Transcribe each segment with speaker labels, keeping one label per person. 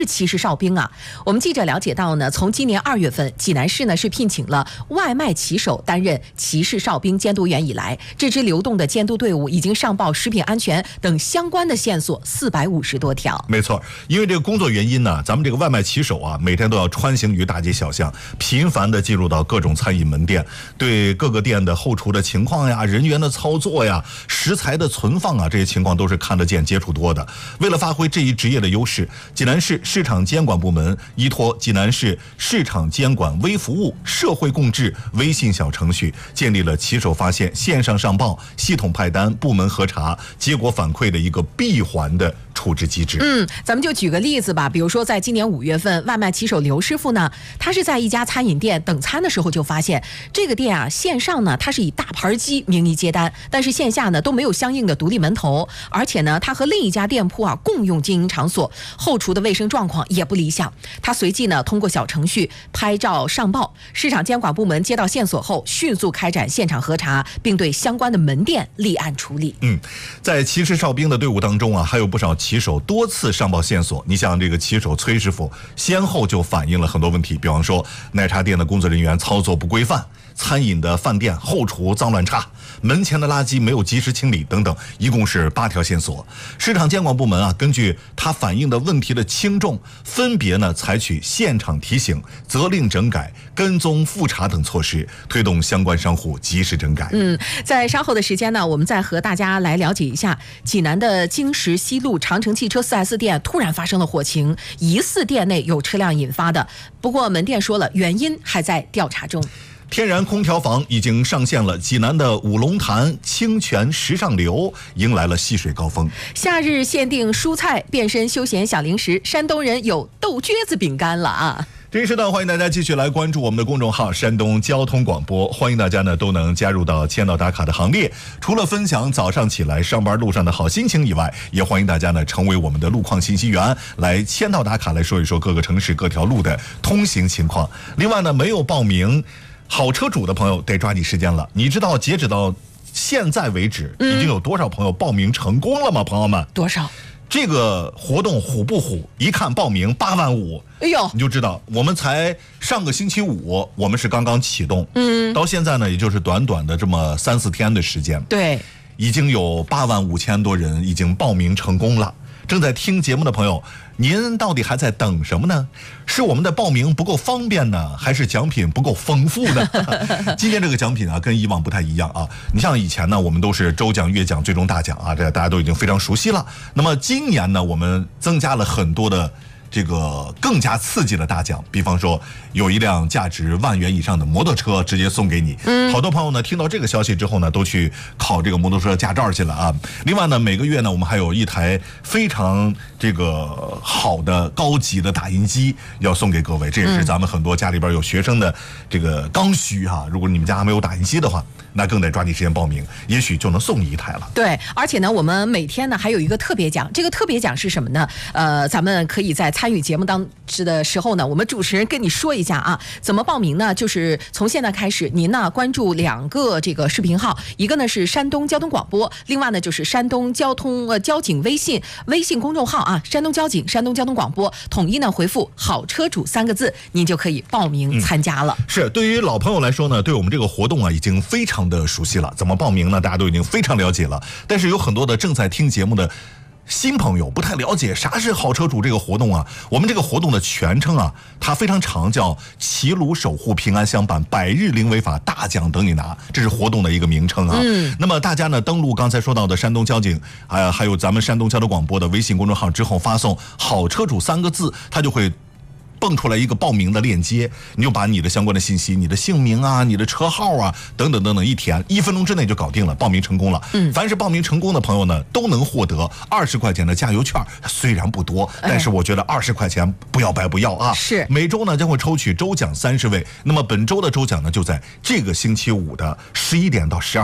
Speaker 1: 骑士哨兵啊，我们记者了解到呢，从今年2月份，济南市呢是聘请了外卖骑手担任骑士哨兵监督员以来，这支流动的监督队伍已经上报食品安全等相关的线索450多条。
Speaker 2: 没错，因为这个工作原因呢，咱们这个外卖骑手啊，每天都要穿行于大街小巷，频繁的进入到各种餐饮门店，对各个店的后厨的情况呀、人员的操作呀、食材的存放啊，这些情况都是看得见、接触多的。为了发挥这一职业的优势，济南市市场监管部门依托济南市市场监管微服务社会共治微信小程序，建立了骑手发现、线上上报、系统派单、部门核查、结果反馈的一个闭环的处置机制。
Speaker 1: 咱们就举个例子吧，比如说在今年5月份，外卖骑手刘师傅呢，他是在一家餐饮店等餐的时候就发现，这个店啊线上呢它是以大牌机名义接单，但是线下呢都没有相应的独立门头，而且呢他和另一家店铺啊共用经营场所，后厨的卫生状况也不理想。他随即呢通过小程序拍照上报，市场监管部门接到线索后，迅速开展现场核查，并对相关的门店立案处理。
Speaker 2: 在骑士哨兵的队伍当中啊，还有不少骑手多次上报线索。你像这个骑手崔师傅，先后就反映了很多问题，比方说奶茶店的工作人员操作不规范，餐饮的饭店后厨脏乱差，门前的垃圾没有及时清理等等，一共是8条线索。市场监管部门啊，根据他反映的问题的轻重，分别呢采取现场提醒、责令整改、跟踪复查等措施，推动相关商户及时整改。
Speaker 1: 在稍后的时间呢，我们再和大家来了解一下济南的经石西路长城汽车 4S 店突然发生了火情，疑似店内有车辆引发的，不过门店说了原因还在调查中。
Speaker 2: 天然空调房已经上线了，济南的五龙潭清泉时尚流迎来了戏水高峰。
Speaker 1: 夏日限定蔬菜变身休闲小零食，山东人有豆撅子饼干了啊！
Speaker 2: 这一时段欢迎大家继续来关注我们的公众号山东交通广播，欢迎大家呢都能加入到签到打卡的行列。除了分享早上起来上班路上的好心情以外，也欢迎大家呢成为我们的路况信息员，来签到打卡，来说一说各个城市各条路的通行情况。另外呢，没有报名好车主的朋友得抓紧时间了。你知道截止到现在为止已经有多少朋友报名成功了吗？朋友们，
Speaker 1: 多少？
Speaker 2: 这个活动虎不虎？一看报名8万5，
Speaker 1: 哎呦，
Speaker 2: 你就知道我们才上个星期5，我们是刚刚启动，到现在呢，也就是短短的这么3、4天的时间，
Speaker 1: 对，
Speaker 2: 已经有8万5千多人已经报名成功了。正在听节目的朋友，您到底还在等什么呢？是我们的报名不够方便呢，还是奖品不够丰富呢？今年这个奖品啊，跟以往不太一样啊。你像以前呢，我们都是周奖、月奖、最终大奖啊，这大家都已经非常熟悉了。那么今年呢，我们增加了很多的这个更加刺激的大奖，比方说有一辆价值1万元以上的摩托车直接送给你。好多朋友呢听到这个消息之后呢，都去考这个摩托车驾照去了啊。另外呢，每个月呢，我们还有一台非常这个好的高级的打印机要送给各位，这也是咱们很多家里边有学生的这个刚需哈。如果你们家还没有打印机的话，那更得抓紧时间报名，也许就能送你一台了。
Speaker 1: 对，而且呢，我们每天呢还有一个特别奖，这个特别奖是什么呢？咱们可以在参与节目当时的时候呢，我们主持人跟你说一下啊，怎么报名呢？就是从现在开始，您呢关注2个这个视频号，一个呢是山东交通广播，另外呢就是山东交警微信公众号啊，山东交警、山东交通广播，统一呢回复“好车主”3个字，您就可以报名参加了。
Speaker 2: 是，对于老朋友来说呢，对我们这个活动啊已经非常的熟悉了。怎么报名呢？大家都已经非常了解了。但是有很多的正在听节目的新朋友不太了解啥是好车主这个活动啊。我们这个活动的全称啊，它非常长，叫齐鲁守护平安乡版100日零违法大奖等你拿，这是活动的一个名称啊。那么大家呢登录刚才说到的山东交警还有咱们山东交通广播的微信公众号之后，发送好车主3个字，它就会蹦出来一个报名的链接，你就把你的相关的信息、你的姓名啊、你的车号啊等等等等一填，1分钟之内就搞定了，报名成功了。凡是报名成功的朋友呢，都能获得20块钱的加油券，虽然不多，但是我觉得20块钱不要白不要啊。
Speaker 1: 是，
Speaker 2: 每周呢将会抽取周奖30位，那么本周的周奖呢就在这个星期5的11点到12点。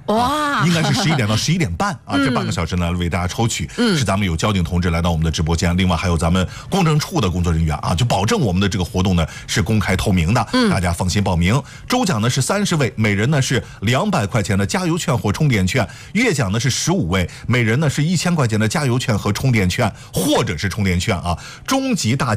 Speaker 1: 哇，
Speaker 2: 应该是11点到11点半啊，这半个小时呢为大家抽取，是咱们有交警同志来到我们的直播间，另外还有咱们公证处的工作人员啊，就保证我们的这个活动呢是公开透明的，大家放心报名。周奖呢是30位，每人呢是200块钱的加油券或充电券；月奖呢是15位，每人呢是1000块钱的加油券和充电券或者是充电券啊。终极大